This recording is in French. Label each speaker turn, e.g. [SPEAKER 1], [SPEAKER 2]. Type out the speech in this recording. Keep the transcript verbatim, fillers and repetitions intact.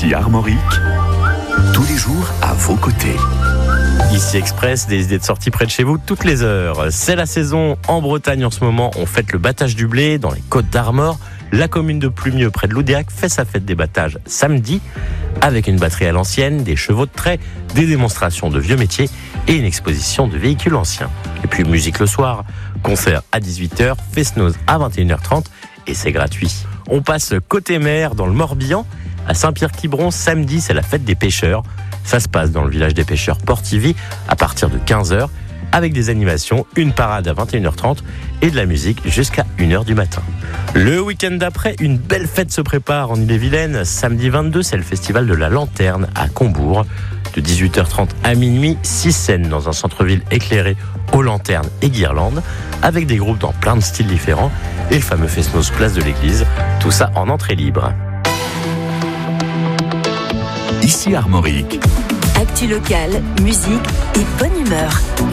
[SPEAKER 1] Ici Armorique, tous les jours à vos côtés.
[SPEAKER 2] Ici Express, des idées de sortie près de chez vous toutes les heures. C'est la saison en Bretagne en ce moment. On fête le battage du blé dans les Côtes d'Armor. La commune de Plumieux, près de Loudéac, fait sa fête des battages samedi avec une batterie à l'ancienne, des chevaux de trait, des démonstrations de vieux métiers et une exposition de véhicules anciens. Et puis musique le soir, concert à dix-huit heures, fest-noz à vingt et une heures trente et c'est gratuit. On passe côté mer dans le Morbihan. À Saint-Pierre-Quiberon, samedi, c'est la fête des pêcheurs. Ça se passe dans le village des pêcheurs Portivy à partir de quinze heures avec des animations, une parade à vingt et une heures trente et de la musique jusqu'à une heure du matin. Le week-end d'après, une belle fête se prépare en Ille-et-Vilaine. Samedi vingt-deux, c'est le festival de la Lanterne à Combourg. De dix-huit heures trente à minuit, six scènes dans un centre-ville éclairé aux lanternes et guirlandes, avec des groupes dans plein de styles différents et le fameux fest-noz place de l'église. Tout ça en entrée libre.
[SPEAKER 1] Ici Armorique.
[SPEAKER 3] Actu locale, musique et bonne humeur.